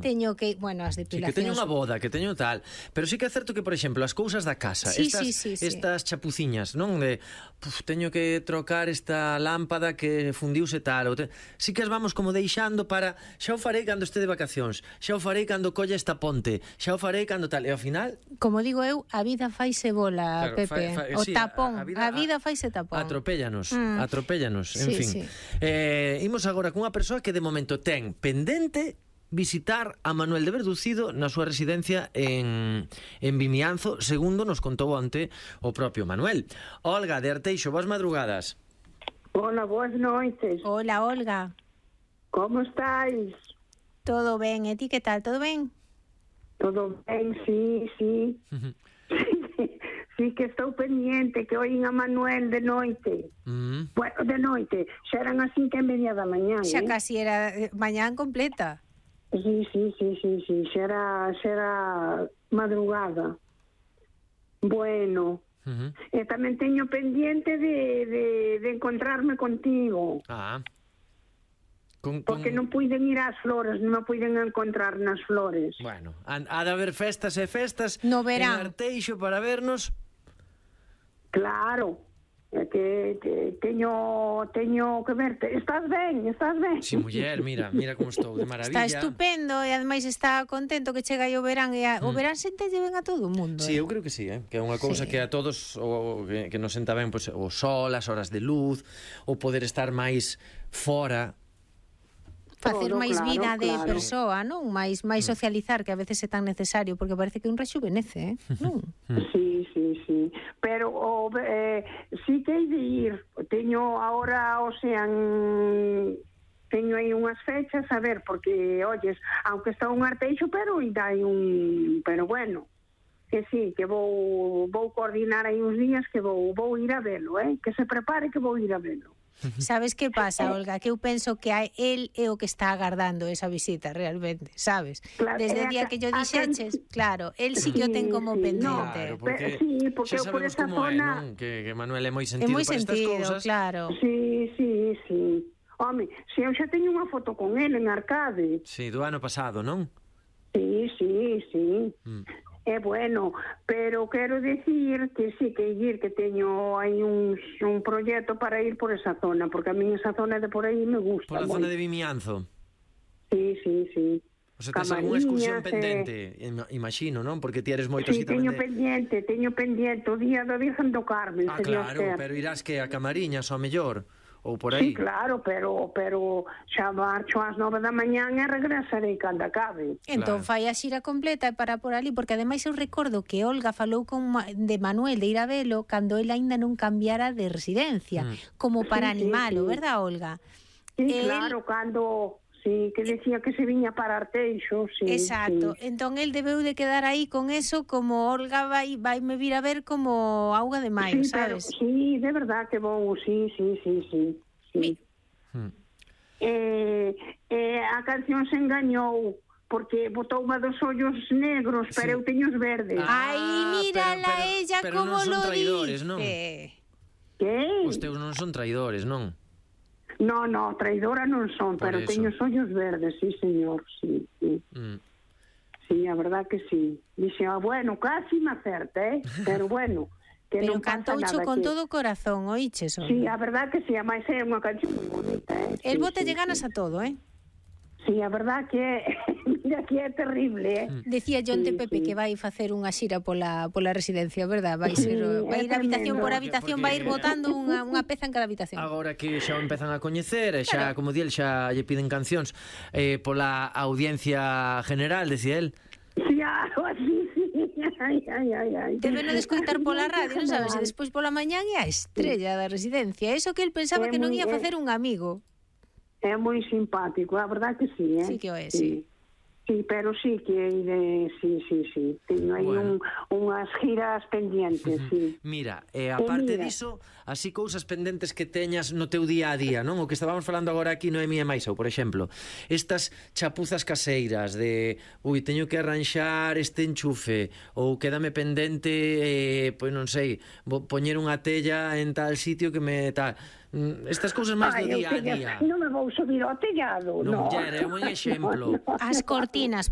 teño que, bueno, as Sí, depilacións. que teño unha boda, que teño tal. Pero sí que é certo que, por exemplo, as cousas da casa, Sí, estas chapuciñas, non? De, teño que trocar esta lámpada que fundiuse tal. Sí que as vamos como deixando para, xa o farei cando este de vacacións, xa o farei cando colla esta ponte, xa o farei cando tal. E ao final... Como digo eu, a vida faise bola, Claro, Pepe. O sí, tapón, a vida faise tapón. Atropéllanos, en Sí, fin. sí. Imos agora cunha persoa que de momento ten pendente visitar a Manuel de Verducido na súa residencia en Vimianzo, segundo nos contou onte o propio Manuel. Olga de Arteixo, boas madrugadas. Hola, boas noites. Hola, Olga. Como estáis? Todo ben, e ti que tal? Todo ben? Todo ben, sí. Sí que estou pendiente, que oín a Manuel de noite. Bueno, de noite, xa eran as 5:30 da mañá. Xa casi era mañán completa. Sí, xa era madrugada. Bueno, e tamén teño pendiente de encontrarme contigo. Porque non puiden ir ás flores, non me puiden encontrar nas flores. Bueno, ha de haber festas e festas no verán en Arteixo para vernos. Claro, é que teño que verte. Estás ben? Si, muller, mira como estou, de maravilla. Está estupendo e ademais está contento que chega aí o verán e o verán sentelle ben a todo o mundo. Sí, eu creo que sí, que é unha cousa que a todos que nos senta ben, pues, o sol, as horas de luz, o poder estar máis fora, facer máis vida de claro. persoa, non? Máis socializar, que a veces é tan necesario, porque parece que un rejuvenece, non? Sí. Pero sí que hai de ir. Teño ahora, teño aí unhas fechas, a ver, porque, oyes, aunque está un Arteixo, pero ainda hai pero bueno, que sí, que vou coordinar aí uns días que vou ir a velo, que se prepare que vou ir a velo. Sabes que pasa, Olga? Que eu penso que él é o que está agardando esa visita realmente, sabes? Claro, desde o día que yo dixeches, claro, él sí que o ten como pendente. Claro, porque porque xa sabemos por esa como zona... non? Que Manuel é moi sentido moi para estas sentido, cousas. claro. Sí. Home, se eu xa teño unha foto con él en Arcade. Sí, do ano pasado, non? Sí. É bueno, pero quero decir que sí, que teño aí un proxecto para ir por esa zona, porque a mí esa zona de por aí me gusta. Por a zona de Vimianzo. Sí. O sea, tes algunha excursión pendente, imagino, non? Porque ti eres moito así tamén de... teño pendiente o día da Virgen do Carmen. Claro, pero irás que a Camariñas, ao mellor, ou por aí. Sí, claro, pero xa marcho ás 9 da mañán e regresarei cando acabe. Entón fai a xira completa e para por ali, porque ademais eu recordo que Olga falou de Manuel de ir a velo cando ele aínda non cambiara de residencia, como para animalo, verdad, Olga? Sí, claro, cando... Sí, que decía que se viña para Arteixo, sí. Exacto, entón el debeu de quedar aí con eso, como Olga vaime vir a ver como auga de maio, sabes? Sí, de verdad que vou, sí. A canción se engañou, porque botoume dos ollos negros, pero eu teño os verdes. Ai, mírala ella como lo dice. Non? Que? Os teus non son traidores, non? No, traidora non son, pero teño os ollos verdes, sí, señor, sí. Sí, a verdad que sí. Dixe, bueno, casi me acerta, pero bueno, que pero non pasa nada. cantoucho con todo o corazón, oíches? Sí, a verdad que sí, a máis é unha canción moi bonita, El botalle ganas a todo, Sí, a verdad que mira que é terrible, Decía John de Pepe que vai facer unha xira pola residencia, verdad? Vai ir habitación por habitación, vai ir botando unha peza en cada habitación. Agora que xa o empezan a coñecer, e xa, como di el, xa lle piden cancións pola audiencia general, decía el. Sí, así, ai. Debe non descoitar pola radio, non sabes? E despois pola mañán é a estrella da residencia. Eso que el pensaba que non ia facer un amigo. É moi simpático, a verdad que sí, Sí que o é, sí. Sí, pero sí que hai de... Sí. Teño aí unhas giras pendientes, sí. Mira, aparte diso, así cousas pendentes que teñas no teu día a día, non? O que estábamos falando agora aquí no Emi e Maisou, por exemplo, estas chapuzas caseiras de, teño que arranxar este enchufe, ou quédame pendente, pois non sei, poñer unha tella en tal sitio que me tal... Estas cousas máis do día a día. Non me vou subir ao tellado, non. Non, é un exemplo. As cortinas,